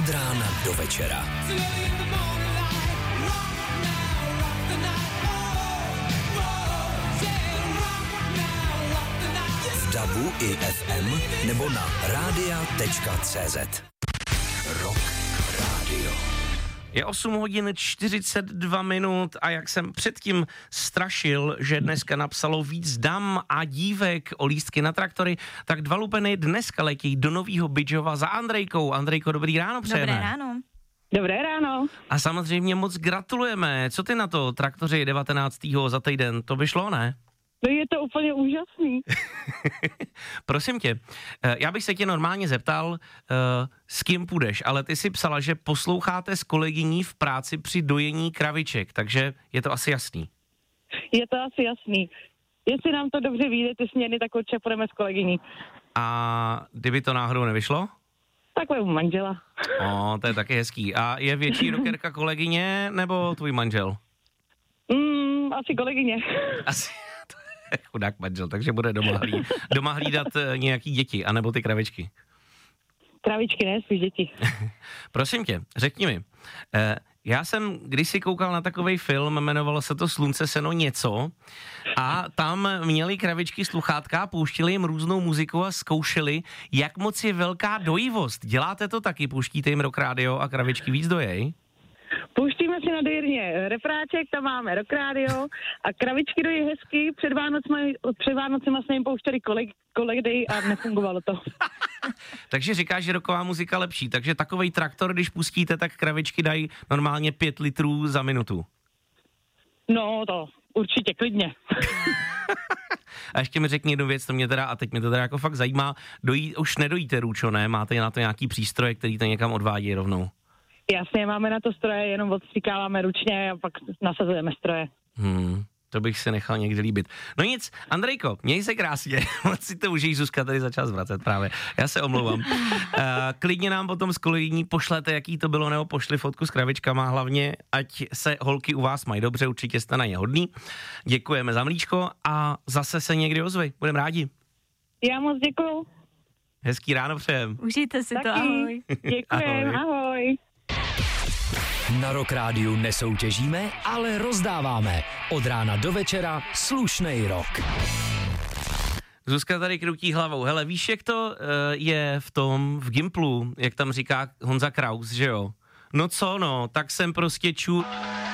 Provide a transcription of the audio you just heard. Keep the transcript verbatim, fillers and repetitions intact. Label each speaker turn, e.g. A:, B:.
A: Od rána do večera. V dabu i ef em nebo na rádia tečka cé zet. Rock Radio.
B: Je osm hodin čtyřicet dva minut a jak jsem předtím strašil, že dneska napsalo víc dam a dívek o lístky na traktory, tak dva lupeny dneska letí do Novýho Bydžova za Andrejkou. Andrejko, dobrý ráno přejeme.
C: Dobré ráno.
D: Dobré ráno.
B: A samozřejmě moc gratulujeme. Co ty na to, traktoři devatenáctého za týden? To by šlo, ne?
D: No je to úplně úžasný.
B: Prosím tě, já bych se tě normálně zeptal, s kým půjdeš, ale ty si psala, že posloucháte s kolegyní v práci při dojení kraviček, takže je to asi jasný.
D: Je to asi jasný. Jestli nám to dobře vyjde, ty směny, tak určitě půjdeme s kolegyní.
B: A kdyby to náhodou nevyšlo?
D: Takhle u manžela.
B: O, to je taky hezký. A je větší rockerka kolegyně nebo tvůj manžel?
D: Mm, asi kolegyně.
B: Asi. Chudák manžel, takže bude doma, hlí, doma hlídat e, nějaký děti, anebo ty kravičky.
D: Kravičky, ne, spíš děti.
B: Prosím tě, řekni mi, e, já jsem kdysi koukal na takovej film, jmenovalo se to Slunce, seno, něco a tam měli kravičky sluchátka, pouštili jim různou muziku a zkoušeli, jak moc je velká dojivost. Děláte to taky, pouštíte jim Rock Radio a kravičky víc dojej?
D: Pouštíme si na dojírně refráček, tam máme Rock Radio a kravičky dojí hezky, před Vánocmi, před Vánocima jsme jim pouštěli koleg, kolegdy a nefungovalo to.
B: Takže říkáš, že rocková muzika lepší, takže takovej traktor, když pustíte, tak kravičky dají normálně pět litrů za minutu.
D: No to určitě, klidně.
B: A ještě mi řekni jednu věc, to mě teda, a teď mě to teda jako fakt zajímá, dojí, už nedojíte růčo, ne? Máte na to nějaký přístroje, který to někam odvádí rovnou?
D: Jasně, máme na to stroje, jenom odstříkáváme ručně a pak nasazujeme stroje.
B: Hmm, to bych si nechal někdy líbit. No nic, Andrejko, měj se krásně, moc si to užij, Zuzka tady začala zvracet právě, já se omlouvám. Uh, klidně nám potom s kolegyní pošlete, jaký to bylo, nebo pošli fotku s kravičkama, hlavně, ať se holky u vás mají dobře, určitě jste na ně hodný. Děkujeme za mlíčko a zase se někdy ozvej, budeme rádi.
D: Já moc děkuju.
B: Hezký ráno přejem.
C: Užijte si
D: Taky.
C: to, ahoj.
D: Děkujem, ahoj. ahoj.
A: Na Rock Rádiu nesoutěžíme, ale rozdáváme. Od rána do večera slušnej rock.
B: Zuzka tady kroutí hlavou. Hele, víš, jak to uh, je v tom, v Gimplu, jak tam říká Honza Kraus, že jo? No co no, tak jsem prostě ču...